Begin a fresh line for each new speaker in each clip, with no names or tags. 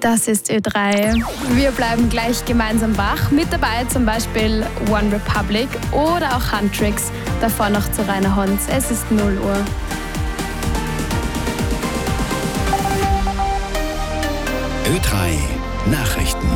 Das ist Ö3. Wir bleiben gleich gemeinsam wach. Mit dabei zum Beispiel One Republic oder auch Huntrix. Davor noch zu Rainer Honz. Es ist 0 Uhr.
Ö3 Nachrichten.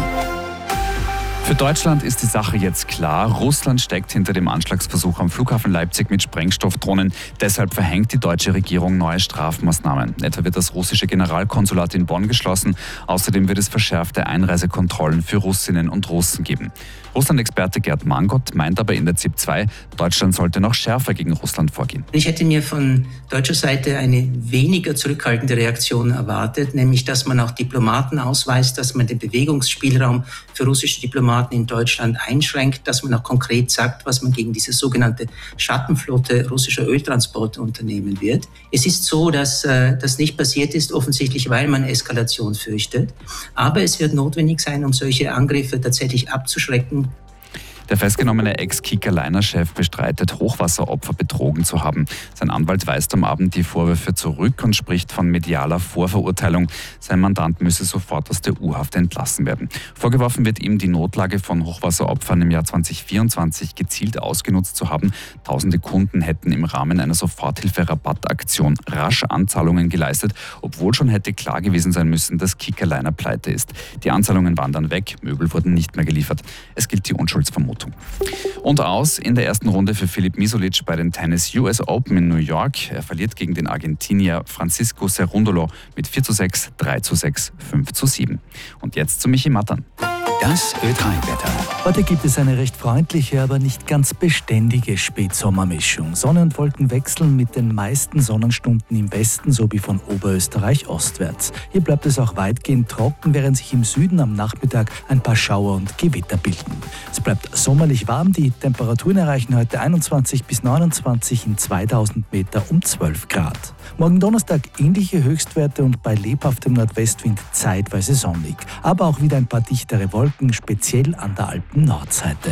Für Deutschland ist die Sache jetzt klar. Russland steckt hinter dem Anschlagsversuch am Flughafen Leipzig mit Sprengstoffdrohnen. Deshalb verhängt die deutsche Regierung neue Strafmaßnahmen. Etwa wird das russische Generalkonsulat in Bonn geschlossen. Außerdem wird es verschärfte Einreisekontrollen für Russinnen und Russen geben. Russland-Experte Gerd Mangott meint aber in der ZIP 2, Deutschland sollte noch schärfer gegen Russland vorgehen.
Ich hätte mir von deutscher Seite eine weniger zurückhaltende Reaktion erwartet, nämlich dass man auch Diplomaten ausweist, dass man den Bewegungsspielraum für russische Diplomaten in Deutschland einschränkt, dass man auch konkret sagt, was man gegen diese sogenannte Schattenflotte russischer Öltransporte unternehmen wird. Es ist so, dass das nicht passiert ist, offensichtlich weil man Eskalation fürchtet. Aber es wird notwendig sein, um solche Angriffe tatsächlich abzuschrecken.
Der festgenommene Ex-Kicker-Liner-Chef bestreitet, Hochwasseropfer betrogen zu haben. Sein Anwalt weist am Abend die Vorwürfe zurück und spricht von medialer Vorverurteilung. Sein Mandant müsse sofort aus der U-Haft entlassen werden. Vorgeworfen wird ihm, die Notlage von Hochwasseropfern im Jahr 2024 gezielt ausgenutzt zu haben. Tausende Kunden hätten im Rahmen einer Soforthilfe-Rabattaktion rasch Anzahlungen geleistet, obwohl schon hätte klar gewesen sein müssen, dass Kicker-Liner pleite ist. Die Anzahlungen waren dann weg, Möbel wurden nicht mehr geliefert. Es gilt die Unschuldsvermutung. Und aus in der ersten Runde für Filip Misolic bei den Tennis US Open in New York. Er verliert gegen den Argentinier Francisco Cerúndolo mit 4:6, 3:6, 5:7. Und jetzt zu Michi Mattern.
Das Ö3-Wetter.
Heute gibt es eine recht freundliche, aber nicht ganz beständige Spätsommermischung. Sonne und Wolken wechseln mit den meisten Sonnenstunden im Westen sowie von Oberösterreich ostwärts. Hier bleibt es auch weitgehend trocken, während sich im Süden am Nachmittag ein paar Schauer und Gewitter bilden. Es bleibt sommerlich warm. Die Temperaturen erreichen heute 21 bis 29 in 2000 Meter um 12 Grad. Morgen Donnerstag ähnliche Höchstwerte und bei lebhaftem Nordwestwind zeitweise sonnig. Aber auch wieder ein paar dichtere Wolken, speziell an der Alpen-Nordseite.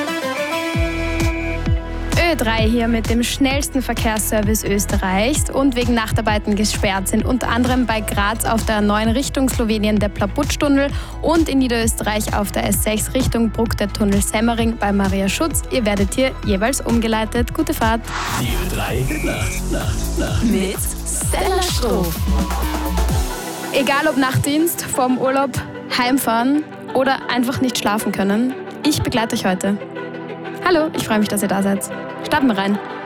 Ö3 hier mit dem schnellsten Verkehrsservice Österreichs und wegen Nachtarbeiten gesperrt sind unter anderem bei Graz auf der neuen Richtung Slowenien der Plabutsch-Tunnel und in Niederösterreich auf der S6 Richtung Bruck der Tunnel Semmering bei Maria Schutz. Ihr werdet hier jeweils umgeleitet. Gute Fahrt.
Die Ö3 Nacht.
Mit Stella Stroh. Egal ob Nachtdienst, vorm Urlaub, heimfahren oder einfach nicht schlafen können, ich begleite euch heute. Hallo, ich freue mich, dass ihr da seid. Starten wir rein.